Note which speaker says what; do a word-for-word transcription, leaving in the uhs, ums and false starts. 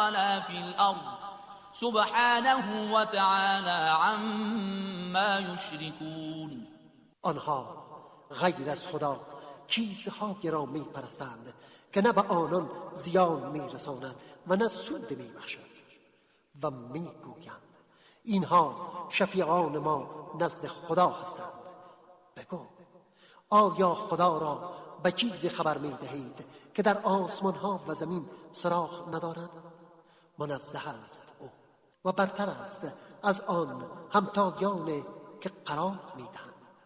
Speaker 1: ولا في الأرض سبحانه وتعالى عما يشركون.
Speaker 2: آنها غیر از خدا چیزهایی را می پرستند که نه به آنان زیان می رساند و نه سود می بخشد و می گویند اینها شفیعان ما نزد خدا هستند. بگو آیا خدا را به چیزی خبر می دهید که در آسمان ها و زمین سراغ ندارد؟ منزه است او و برتر است از آن همتایان که قرار می دهند.